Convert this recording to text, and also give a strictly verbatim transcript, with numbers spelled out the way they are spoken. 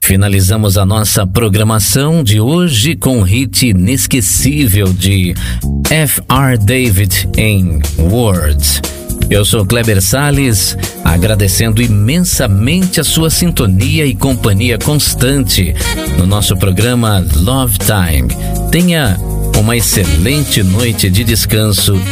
Finalizamos a nossa programação de hoje com um hit inesquecível de F R David em Words. Eu sou Kleber Salles, agradecendo imensamente a sua sintonia e companhia constante no nosso programa Love Time. Tenha uma excelente noite de descanso